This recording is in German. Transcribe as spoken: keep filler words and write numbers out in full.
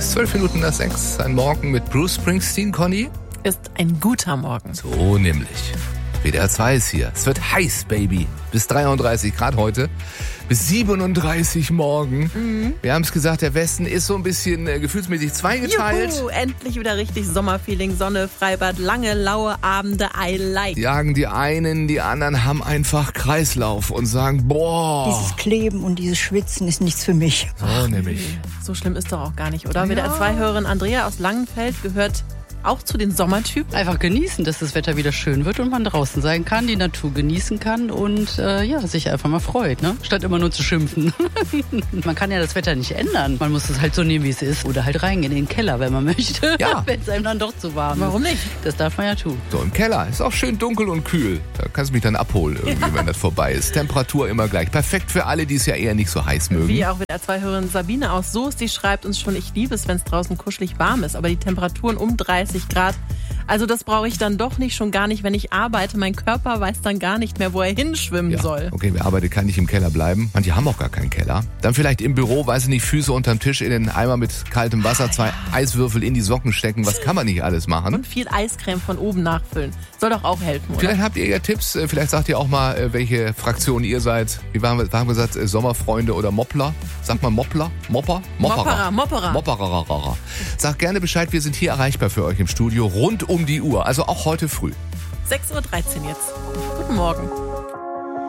ist zwölf Minuten nach sechs. Ein Morgen mit Bruce Springsteen, Conny. Ist ein guter Morgen. So nämlich. W D R zwei ist hier. Es wird heiß, Baby. Bis dreiunddreißig Grad heute. Bis siebenunddreißig morgen. Mhm. Wir haben es gesagt, der Westen ist so ein bisschen äh, gefühlsmäßig zweigeteilt. Juhu, endlich wieder richtig Sommerfeeling, Sonne, Freibad, lange, laue Abende, I like. Jagen die einen, die anderen haben einfach Kreislauf und sagen, boah. Dieses Kleben und dieses Schwitzen ist nichts für mich. So Ach, nämlich. Nee. So schlimm ist doch auch gar nicht, oder? Ja. W D R zwei-Hörerin Andrea aus Langenfeld gehört auch zu den Sommertypen. Einfach genießen, dass das Wetter wieder schön wird und man draußen sein kann, die Natur genießen kann und äh, ja, sich einfach mal freut, ne? Statt immer nur zu schimpfen. Man kann ja das Wetter nicht ändern. Man muss es halt so nehmen, wie es ist. Oder halt reingehen in den Keller, wenn man möchte. Ja. Wenn es einem dann doch zu warm ist. Warum nicht? Das darf man ja tun. So, im Keller ist auch schön dunkel und kühl. Da kannst du mich dann abholen, irgendwie, ja. wenn das vorbei ist. Temperatur immer gleich. Perfekt für alle, die es ja eher nicht so heiß mögen. Wie auch W D R zwei-Hörerin Sabine aus Soest, die schreibt uns schon, ich liebe es, wenn es draußen kuschelig warm ist, aber die Temperaturen um dreißig Grad, also das brauche ich dann doch nicht, schon gar nicht, wenn ich arbeite. Mein Körper weiß dann gar nicht mehr, wo er hinschwimmen ja. soll. Okay, wer arbeitet, kann nicht im Keller bleiben. Manche haben auch gar keinen Keller. Dann vielleicht im Büro, weiß ich nicht, Füße unterm Tisch in den Eimer mit kaltem Wasser, zwei Eiswürfel in die Socken stecken. Was kann man nicht alles machen? Und viel Eiscreme von oben nachfüllen. Soll doch auch helfen, oder? Vielleicht habt ihr ja Tipps, vielleicht sagt ihr auch mal, welche Fraktion ihr seid. Wie haben wir, haben wir gesagt, Sommerfreunde oder Moppler? Sagt man Moppler? Mopper? Mopperer, Mopperer. Mopperer. Sagt gerne Bescheid, wir sind hier erreichbar für euch im Studio rund um die Uhr. Also auch heute früh. sechs Uhr dreizehn jetzt. Guten Morgen.